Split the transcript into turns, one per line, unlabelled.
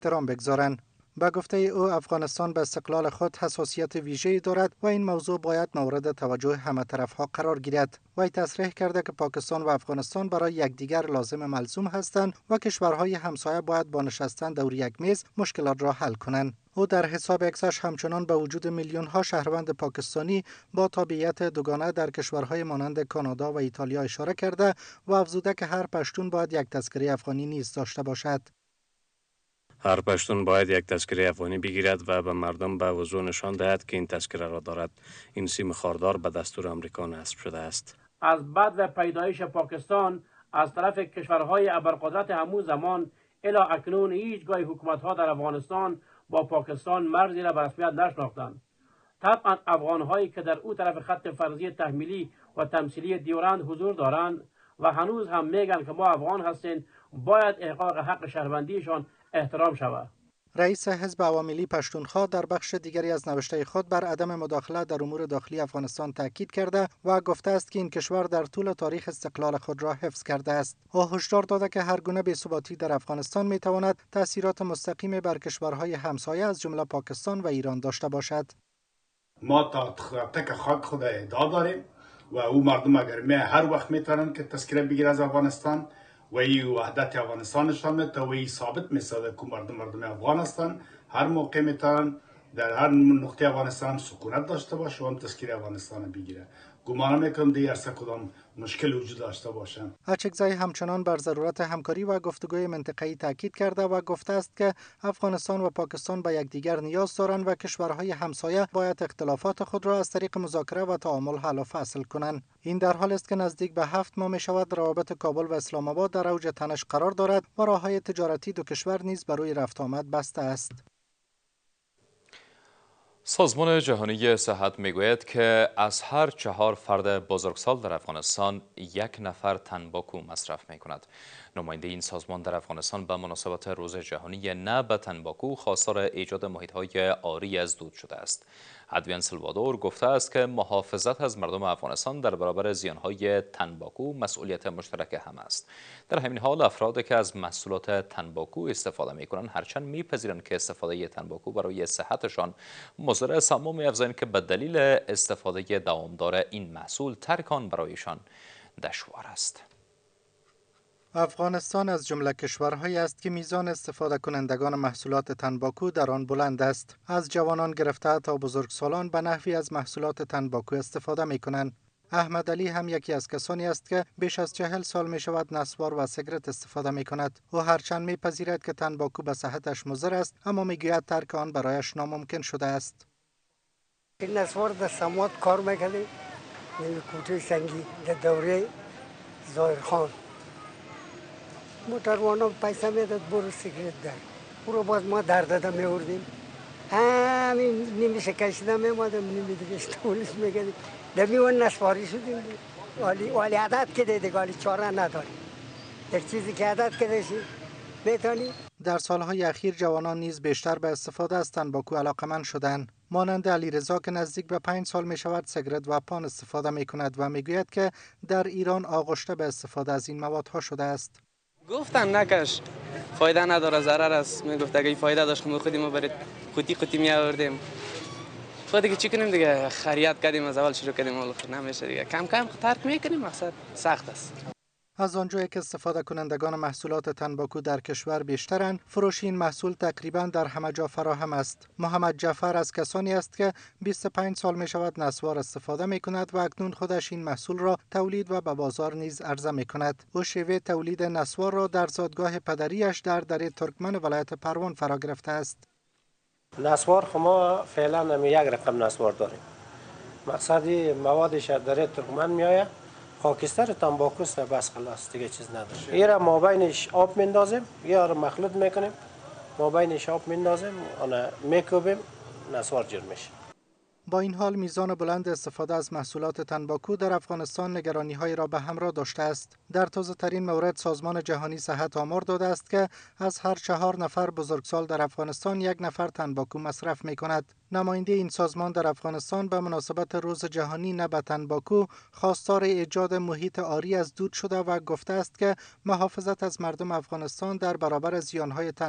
احترام بگذارند. با گفته او افغانستان به استقلال خود حساسیت ویژه‌ای دارد و این موضوع باید مورد توجه همه طرف‌ها قرار گیرد. وی تصریح کرده که پاکستان و افغانستان برای یکدیگر لازم ملزوم هستند و کشورهای همسایه باید با نشستن دور یک میز مشکلات را حل کنند. او در حساب اکسش همچنان به وجود میلیون‌ها شهروند پاکستانی با تابعیت دوگانه در کشورهای مانند کانادا و ایتالیا اشاره کرده و افزوده که هر پشتون باید یک تذکره افغانی نیز داشته باشد.
هر پشتون باید یک تذکره افغانی بگیرد و به مردم به وضوح نشان دهد که این تذکره را دارد. این سیم خاردار به دستور آمریکا نصب شده است.
از بعد پیدایش پاکستان از طرف کشورهای ابرقدرت همون زمان الی اکنون هیچگاه حکومت‌ها در افغانستان با پاکستان مرزی را به رسمیت نشناختند. طبعا افغان‌هایی که در او طرف خط فرضی تحمیلی و تمثیلی دیورند حضور دارند و هنوز هم میگن که ما افغان هستیم، باید احقاق حق شهروندیشان احترام شود.
رئیس حزب عوامیلی پشتونخوا در بخش دیگری از نوشته خود بر عدم مداخله در امور داخلی افغانستان تاکید کرده و گفته است که این کشور در طول تاریخ استقلال خود را حفظ کرده است. او هشدار داده که هر گونه بی‌ثباتی در افغانستان میتواند تاثیرات مستقیم بر کشورهای همسایه از جمله پاکستان و ایران داشته باشد.
ما تا تک خاک خود ادعا داریم و او مردم اگر هر وقت میتونن که تذکره بگیره از افغانستان و این وحدت افغانستان نشان میده و این ثابت میسازه که مردم افغان هستند. هر موقع میتونن در هر نقطه افغانستان سکونت داشته باشه و هم تذکره افغانستان بگیره. گمان میکنم دیگر اصلا کدام مشکل وجود داشته باشن.
اچکزی همچنان بر ضرورت همکاری و گفتگوی منطقه‌ای تاکید کرده و گفته است که افغانستان و پاکستان به یکدیگر نیاز دارند و کشورهای همسایه باید اختلافات خود را از طریق مذاکره و تعامل حل و فصل کنند. این در حالی است که نزدیک به 7 ماه می‌شود روابط کابل و اسلام آباد در اوج تنش قرار دارد و راه‌های تجارتی دو کشور نیز برای رفت آمد بسته است.
سازمان جهانی صحت میگوید که از هر 4 فرد بزرگسال در افغانستان 1 نفر تنباکو مصرف می کند. نماینده این سازمان در افغانستان به مناسبت روز جهانی نه به تنباکو خواستار ایجاد محیط‌های عاری از دود شده است. ادوین سلوادور گفته است که محافظت از مردم افغانستان در برابر زیانهای تنباکو مسئولیت مشترک همه است. در همین حال افرادی که از محصولات تنباکو استفاده می‌کنند هرچند می‌پذیرند که استفاده تنباکو برای صحتشان مضر است، اما می‌افزایند که به دلیل استفاده دوامدار این محصول ترک آن برایشان دشوار است.
افغانستان از جمله کشورهایی است که میزان استفاده کنندگان محصولات تنباکو در آن بلند است. از جوانان گرفته تا بزرگسالان به نحوی از محصولات تنباکو استفاده می کنند. احمد علی هم یکی از کسانی است که بیش از 40 سال می شود نسوار و سیگرت استفاده می کند. او هرچند می پذیرد که تنباکو به صحتش مضر است، اما می گوید ترک آن برایش ناممکن شده است.
این نسوار در سماوات کار میکنیم، این کوته سنگی در دوره ظاهرخان موتروانا پیسه میداد برو سیگرت در او رو باز ما در داده میوردیم، همین نیمشه کشیده میمادم نیمی دیگه پلیس میگردیم در میوان نسواری شدیم. ولی عدد که دیگه ولی چاره نداریم، در چیزی که عدد که دیشی میتونی.
در سالهای اخیر جوانان نیز بیشتر به استفاده از تنباکو علاقمند شدند. مانند علیرضا که نزدیک به 5 سال می شود سیگرت و پان استفاده می کند و می گوید که در ایران آغشته به استفاده از این موادها شده است.
گفتن نکش، فایده نداره، ضرر است. میگفت اگه فایده داشت ما خودی ما برید قوطی می آوردیم. خود دیگه چی کنیم دیگه، خرید کردیم از اول شروع کردیم ولی نمیشه دیگه، کم کم ترک میکنیم، مقصد سخت است.
از آنجایی که استفاده کنندگان محصولات تنباکو در کشور بیشترند، فروش این محصول تقریبا در همه جا فراهم است. محمد جعفر از کسانی است که 25 سال می شود نسوار استفاده می کند و اکنون خودش این محصول را تولید و به بازار نیز عرضه می کند. او شیوه تولید نسوار را در زادگاه پدریش در دره ترکمن ولایت پروان فرا گرفته است.
نسوار ما فعلا یک رقم نسوار داریم. مقصدی موادش در دره ترکمن میآید، خاکستر تنباکوست، بس خلاص دیگه چیز نداره. یه را مابینش آب میندازیم، یه را مخلوط میکنیم، مابینش آب میندازیم، آن میکوبیم، نسوار جور میشه.
با این حال میزان بلند استفاده از محصولات تنباکو در افغانستان نگرانی‌هایی را به همراه داشته است. در تازه‌ترین مورد سازمان جهانی صحت آمار داده است که از هر 4 نفر بزرگسال در افغانستان 1 نفر تنباکو مصرف می‌کند. نماینده این سازمان در افغانستان به مناسبت روز جهانی نه به تنباکو خواستار ایجاد محیط عاری از دود شده و گفته است که محافظت از مردم افغانستان در برابر زیان‌های